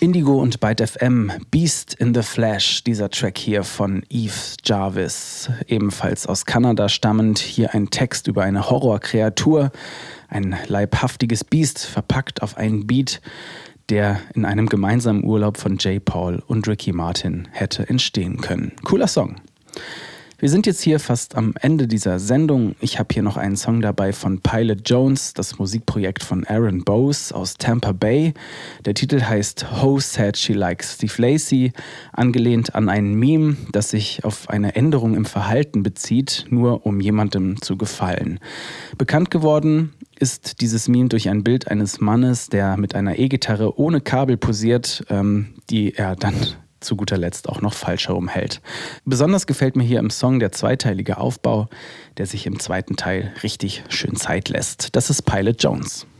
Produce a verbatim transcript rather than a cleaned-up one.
Indigo und Byte F M, Beast in the Flesh, dieser Track hier von Eve Jarvis, ebenfalls aus Kanada stammend. Hier ein Text über eine Horrorkreatur, ein leibhaftiges Biest, verpackt auf einen Beat, der in einem gemeinsamen Urlaub von J. Paul und Ricky Martin hätte entstehen können. Cooler Song. Wir sind jetzt hier fast am Ende dieser Sendung. Ich habe hier noch einen Song dabei von Pilot Jones, das Musikprojekt von Aaron Bose aus Tampa Bay. Der Titel heißt Ho Said She Likes Steve Lacy, angelehnt an ein Meme, das sich auf eine Änderung im Verhalten bezieht, nur um jemandem zu gefallen. Bekannt geworden ist dieses Meme durch ein Bild eines Mannes, der mit einer E-Gitarre ohne Kabel posiert, ähm, die er dann zu guter Letzt auch noch falsch herumhält. Besonders gefällt mir hier im Song der zweiteilige Aufbau, der sich im zweiten Teil richtig schön Zeit lässt. Das ist Pilot Jones.